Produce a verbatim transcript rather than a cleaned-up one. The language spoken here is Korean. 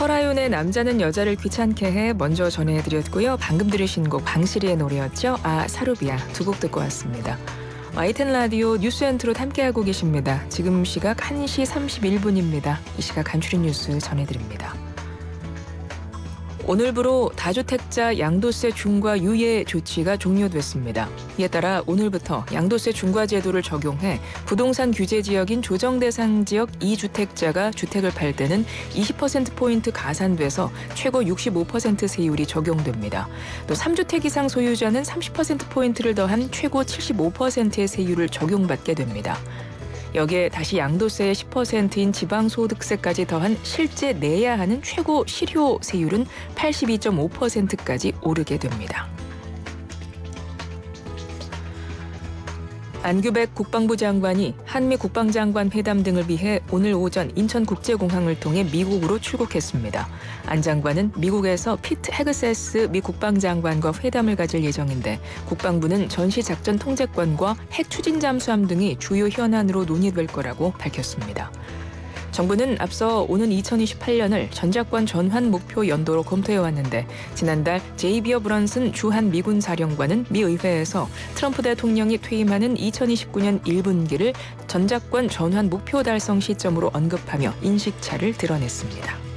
설아윤의 남자는 여자를 귀찮게 해 먼저 전해드렸고요. 방금 들으신 곡 방시리의 노래였죠. 아 사루비아 두 곡 듣고 왔습니다. 와이텐 라디오 뉴스엔트로 함께하고 계십니다. 지금 시각 한 시 삼십일 분입니다. 이 시각 간추린 뉴스 전해드립니다. 오늘부로 다주택자 양도세 중과 유예 조치가 종료됐습니다. 이에 따라 오늘부터 양도세 중과 제도를 적용해 부동산 규제 지역인 조정 대상 지역 이 주택자가 주택을 팔 때는 이십 퍼센트포인트 가산돼서 최고 육십오 퍼센트 세율이 적용됩니다. 또 삼 주택 이상 소유자는 삼십 퍼센트포인트를 더한 최고 칠십오 퍼센트의 세율을 적용받게 됩니다. 여기에 다시 양도세의 십 퍼센트인 지방소득세까지 더한 실제 내야 하는 최고 실효 세율은 팔십이 점 오 퍼센트까지 오르게 됩니다. 안규백 국방부 장관이 한미 국방장관 회담 등을 위해 오늘 오전 인천국제공항을 통해 미국으로 출국했습니다. 안 장관은 미국에서 피트 헤그세스 미 국방장관과 회담을 가질 예정인데 국방부는 전시작전 통제권과 핵 추진 잠수함 등이 주요 현안으로 논의될 거라고 밝혔습니다. 정부는 앞서 오는 이천이십팔 년을 전작권 전환 목표 연도로 검토해왔는데 지난달 제이비어 브런슨 주한 미군 사령관은 미 의회에서 트럼프 대통령이 퇴임하는 이천이십구 년 일 분기를 전작권 전환 목표 달성 시점으로 언급하며 인식차를 드러냈습니다.